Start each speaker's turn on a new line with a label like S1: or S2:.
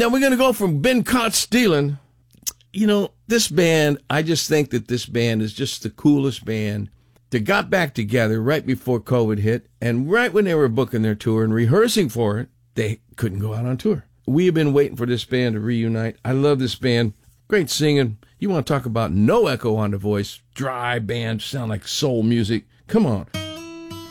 S1: Now we're going to go from Been Caught Stealing. You know, this band, I just think that this band is just the coolest band. They got back together right before COVID hit, and right when they were booking their tour and rehearsing for it, they couldn't go out on tour. We have been waiting for this band to reunite. I love this band. Great singing. You want to talk about no echo on the voice. Dry band, sound like soul music. Come on.